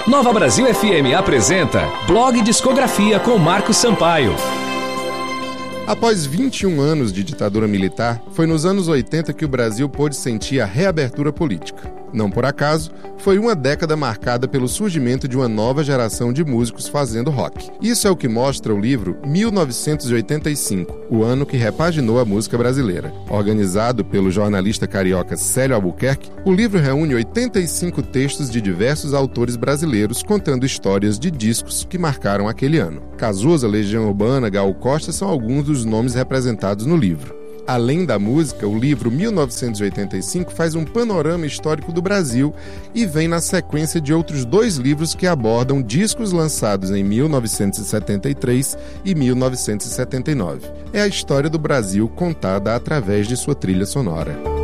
Nova Brasil FM apresenta Blog Discografia com Marcos Sampaio. Após 21 anos de ditadura militar, foi nos anos 80 que o Brasil pôde sentir a reabertura política. Não por acaso, foi uma década marcada pelo surgimento de uma nova geração de músicos fazendo rock. Isso é o que mostra o livro 1985, o ano que repaginou a música brasileira. Organizado pelo jornalista carioca Célio Albuquerque, o livro reúne 85 textos de diversos autores brasileiros contando histórias de discos que marcaram aquele ano. Cazuza, Legião Urbana, Gal Costa são alguns dos nomes representados no livro. Além da música, o livro 1985 faz um panorama histórico do Brasil e vem na sequência de outros 2 livros que abordam discos lançados em 1973 e 1979. É a história do Brasil contada através de sua trilha sonora.